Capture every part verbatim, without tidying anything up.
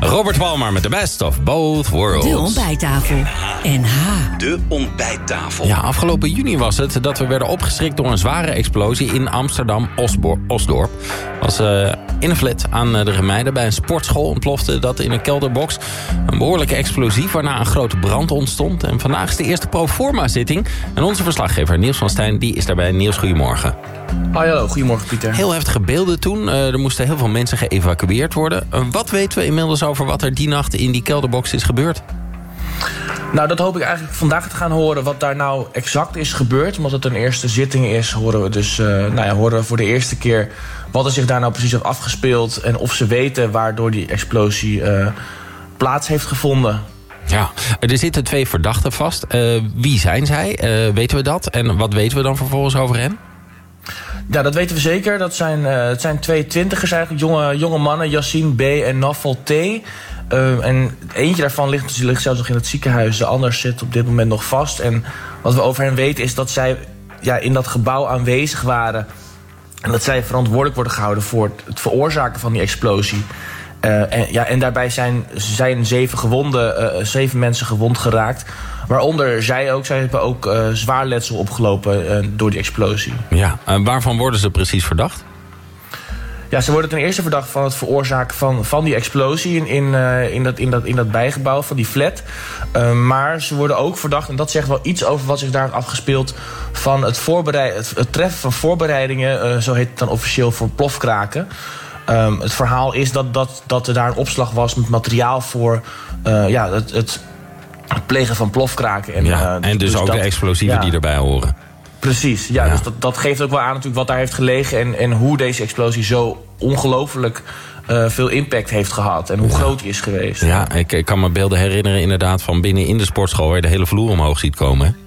Robert Palmer met The Best of Both Worlds. De ontbijttafel. N H. De ontbijttafel. Ja, afgelopen juni was het dat we werden opgeschrikt door een zware explosie in Amsterdam-Osdorp. Was uh, in een flat aan de Remeiden bij een sportschool ontplofte dat in een kelderbox. Een behoorlijke explosief waarna een grote brand ontstond. En vandaag is de eerste proforma-zitting. En onze verslaggever Niels van Stijn die is daarbij. Niels, goedemorgen. Hoi, hallo, goedemorgen Pieter. Heel heftige beelden toen. Uh, er moesten heel veel mensen geëvacueerd worden. Uh, wat weten we inmiddels over wat er die nacht in die kelderbox is gebeurd? Nou, dat hoop ik eigenlijk vandaag te gaan horen wat daar nou exact is gebeurd. Omdat het een eerste zitting is, horen we dus uh, nou ja, horen we voor de eerste keer wat er zich daar nou precies heeft afgespeeld. En of ze weten waardoor die explosie uh, plaats heeft gevonden. Ja, er zitten twee verdachten vast. Uh, wie zijn zij? Uh, weten we dat? En wat weten we dan vervolgens over hen? Ja, dat weten we zeker. Dat zijn, uh, het zijn twee twintigers eigenlijk, jonge, jonge mannen, Yassine B. en Nafal T. Uh, en eentje daarvan ligt, ligt zelfs nog in het ziekenhuis. De ander zit op dit moment nog vast. En wat we over hen weten is dat zij ja, in dat gebouw aanwezig waren. En dat zij verantwoordelijk worden gehouden voor het veroorzaken van die explosie. Uh, en, ja, en daarbij zijn, zijn zeven, gewonden, uh, zeven mensen gewond geraakt. Waaronder zij ook. Zij hebben ook uh, zwaar letsel opgelopen uh, door die explosie. Ja, uh, waarvan worden ze precies verdacht? Ja, ze worden ten eerste verdacht van het veroorzaken van, van die explosie in, in, uh, in, dat, in, dat, in dat bijgebouw van die flat. Uh, maar ze worden ook verdacht, en dat zegt wel iets over wat zich daar heeft afgespeeld, van het, voorbereid, het, het treffen van voorbereidingen, uh, zo heet het dan officieel, voor plofkraken. Um, het verhaal is dat, dat, dat er daar een opslag was met materiaal voor uh, ja, het, het plegen van plofkraken. En, ja, uh, en dus, dus ook dat, de explosieven ja, die erbij horen. Precies, ja, ja. Dus dat, dat geeft ook wel aan natuurlijk wat daar heeft gelegen en, en hoe deze explosie zo ongelooflijk uh, veel impact heeft gehad. En hoe ja. groot die is geweest. Ja, ik, ik kan me beelden herinneren inderdaad van binnen in de sportschool waar je de hele vloer omhoog ziet komen. Hè?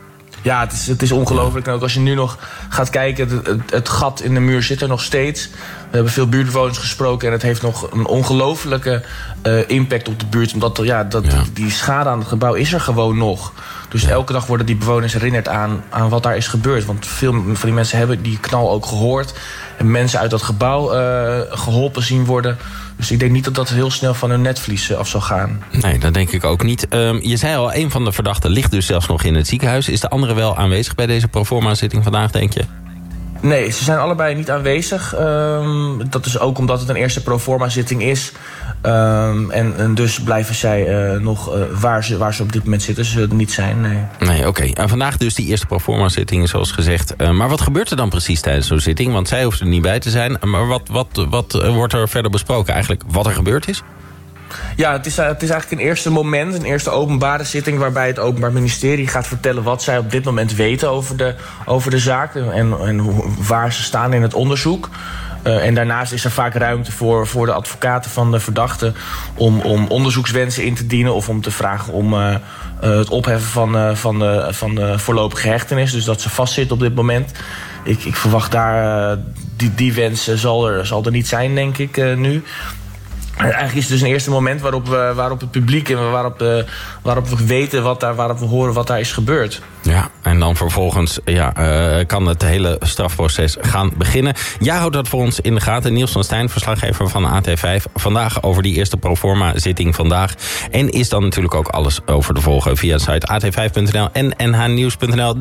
Ja, het is, het is ongelooflijk. En ook als je nu nog gaat kijken, het, het, het gat in de muur zit er nog steeds. We hebben veel buurtbewoners gesproken en het heeft nog een ongelofelijke uh, impact op de buurt. Omdat er, ja, dat, ja. Die, die schade aan het gebouw is er gewoon nog. Dus ja. elke dag worden die bewoners herinnerd aan, aan wat daar is gebeurd. Want veel van die mensen hebben die knal ook gehoord. En mensen uit dat gebouw uh, geholpen zien worden. Dus ik denk niet dat dat heel snel van hun netvlies af zal gaan. Nee, dat denk ik ook niet. Um, je zei al, een van de verdachten ligt dus zelfs nog in het ziekenhuis. Is de andere wel aanwezig bij deze proforma-zitting vandaag, denk je? Nee, ze zijn allebei niet aanwezig. Um, dat is ook omdat het een eerste proforma-zitting is. Um, en, en dus blijven zij uh, nog uh, waar, ze, waar ze op dit moment zitten. Ze zullen er niet zijn, nee. Nee, oké. Okay. En vandaag dus die eerste proforma-zitting, zoals gezegd. Uh, maar wat gebeurt er dan precies tijdens zo'n zitting? Want zij hoeft er niet bij te zijn. Maar wat, wat, wat uh, wordt er verder besproken? Eigenlijk wat er gebeurd is? Ja, het is, het is eigenlijk een eerste moment, een eerste openbare zitting waarbij het Openbaar Ministerie gaat vertellen wat zij op dit moment weten over de, over de zaak en, en hoe, waar ze staan in het onderzoek. Uh, en daarnaast is er vaak ruimte voor, voor de advocaten van de verdachte om, om onderzoekswensen in te dienen of om te vragen om uh, uh, het opheffen van, uh, van, de, van de voorlopige hechtenis. Dus dat ze vastzit op dit moment. Ik, ik verwacht daar, uh, die, die wens zal er, zal er niet zijn, denk ik, uh, nu. Eigenlijk is het dus een eerste moment waarop, we, waarop het publiek en waarop, de, waarop we weten wat daar, waarop we horen wat daar is gebeurd. Ja, en dan vervolgens ja, uh, kan het hele strafproces gaan beginnen. Jij houdt dat voor ons in de gaten. Niels van Stijn, verslaggever van A T vijf. Vandaag over die eerste proforma-zitting vandaag. En is dan natuurlijk ook alles over te volgen via de site a t vijf punt n l en n h nieuws punt n l.